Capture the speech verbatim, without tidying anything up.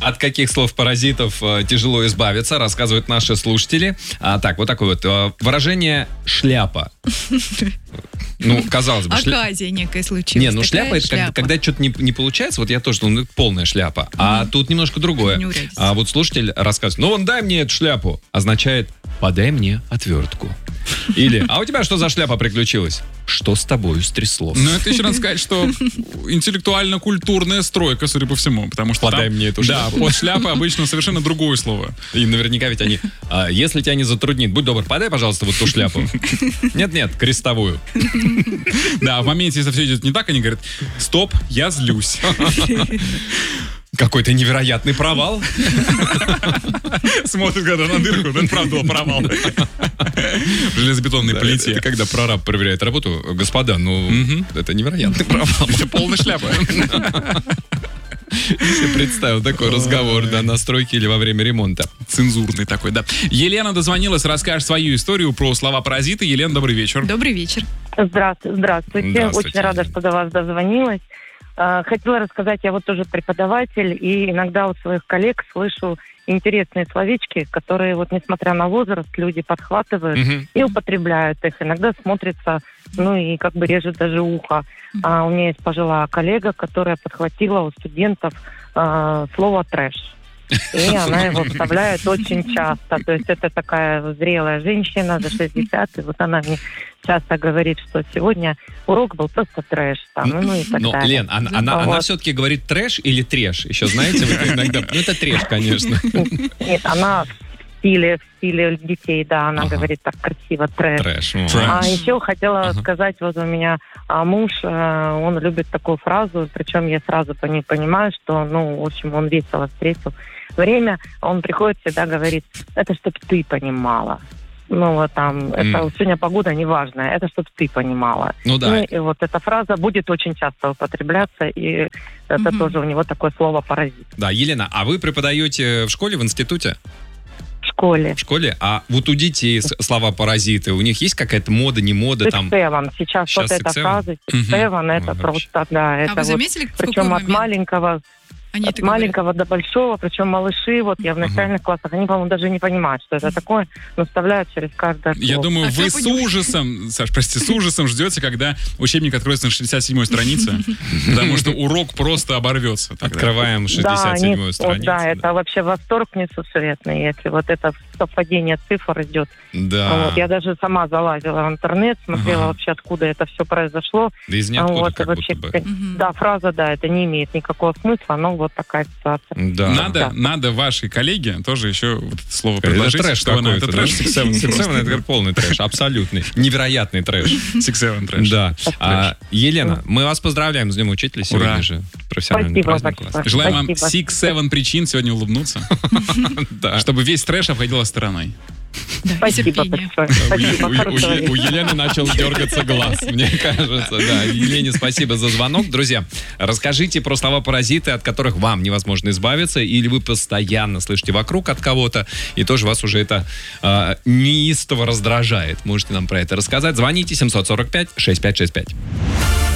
От каких слов-паразитов э, тяжело избавиться, рассказывают наши слушатели. А, так, вот такое вот. Э, выражение «шляпа». Ну, казалось бы. Оказия некая случилась. Не, ну шляпа, это когда, когда что-то не, не получается. Вот я тоже, ну, полная шляпа. А тут немножко другое. А вот слушатель рассказывает: ну, вон, дай мне эту шляпу. Означает: подай мне отвертку. Или: а у тебя что за шляпа приключилась? Что с тобой стряслось? Ну, это еще надо сказать, что интеллектуально-культурная стройка, судя по всему. Потому что подай там, мне эту шляпу. Да, под шляпой обычно совершенно другое слово. И наверняка ведь они: а, если тебя не затруднит, будь добр, подай, пожалуйста, вот ту шляпу. Нет-нет, крестовую. Да, в моменте, если все идет не так, они говорят: стоп, я злюсь. Какой-то невероятный провал. Смотрит когда на дырку, это правда был провал. В железобетонной плите. Это когда прораб проверяет работу. Господа, ну, это невероятный провал. Это полная шляпа. Я представил такой разговор, да, на стройке или во время ремонта. Цензурный такой, да. Елена дозвонилась, расскажет свою историю про слова-паразиты. Елена, добрый вечер. Добрый вечер. Здравствуйте. Здравствуйте. Здравствуйте. Очень рада, что до вас дозвонилась. Хотела рассказать, я вот тоже преподаватель, и иногда у своих коллег слышу интересные словечки, которые вот несмотря на возраст, люди подхватывают uh-huh. и употребляют их. Иногда смотрится, ну и как бы режет даже ухо. Uh-huh. А у меня есть пожилая коллега, которая подхватила у студентов а, слово «трэш». И она его вставляет очень часто. То есть это такая зрелая женщина за шестьдесят, и вот она мне часто говорит, что сегодня урок был просто трэш. Там, ну и так Но, далее. Лен, она, она, вот. она все-таки говорит трэш или треш? Еще знаете, вот иногда... Ну это треш, конечно. Нет, она в стиле, в стиле детей, да, она ага. говорит так красиво трэш. Трэш. Ну, а еще хотела ага. сказать, вот у меня а, муж, а, он любит такую фразу, причем я сразу по ней понимаю, что, ну, в общем, он весело встретил время, он приходит, всегда говорит: это чтоб ты понимала. Ну, вот там, mm. это сегодня погода неважная, это чтоб ты понимала. Ну да. Ну, и вот эта фраза будет очень часто употребляться, и это mm-hmm. тоже у него такое слово «паразит». Да, Елена, а вы преподаете в школе, в институте? В школе. В школе? А вот у детей слова «паразиты», у них есть какая-то мода, не мода? Там... Сикс-севен. Сейчас, Сейчас вот эта фраза сикс-севен, mm-hmm. это Ой, просто, да. Это а вы вот, заметили, в причем какой от момент? маленького... Они От маленького до большого, причем малыши, вот я в начальных uh-huh. классах, они, по-моему, даже не понимают, что это такое, но вставляют через каждое слово. Я думаю, а вы с ужасом, Саш, прости, с ужасом ждете, когда учебник откроется на шестьдесят седьмой странице, потому что урок просто оборвется. Открываем шестьдесят седьмую страницу. Да, это вообще восторг несусветный, если вот это совпадение цифр идет. Да. Я даже сама залазила в интернет, смотрела вообще, откуда это все произошло. Да из ниоткуда как будто бы. Да, фраза, да, это не имеет никакого смысла, но вот такая ситуация. Да. Надо, да. надо вашей коллеге тоже еще вот это слово предложить. Это трэш что она, какой-то. это трэш. Сикс-севен это полный трэш, абсолютный. Невероятный трэш. Сикс-севен трэш. Да. А, Елена, мы вас поздравляем с Днем Учителя. Сегодня Ура. же профессиональный праздник. Желаем вам сикс-севен причин сегодня улыбнуться. Чтобы весь трэш обходила стороной. Да, Спасибо большое. Спасибо. У, у, у Елены начал дергаться глаз, мне кажется. Да, Елене спасибо за звонок. Друзья, расскажите про слова-паразиты, от которых вам невозможно избавиться, или вы постоянно слышите вокруг от кого-то, и тоже вас уже это э, неистово раздражает. Можете нам про это рассказать. Звоните семь сорок пять шестьдесят пять шестьдесят пять.